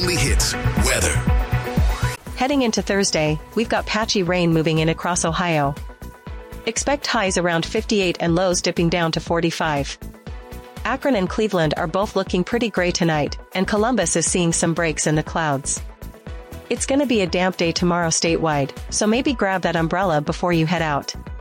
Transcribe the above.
only hits, weather. Heading into Thursday, we've got patchy rain moving in across Ohio. Expect highs around 58 and lows dipping down to 45. Akron and Cleveland are both looking pretty gray tonight, and Columbus is seeing some breaks in the clouds. It's gonna be a damp day tomorrow statewide, so maybe grab that umbrella before you head out.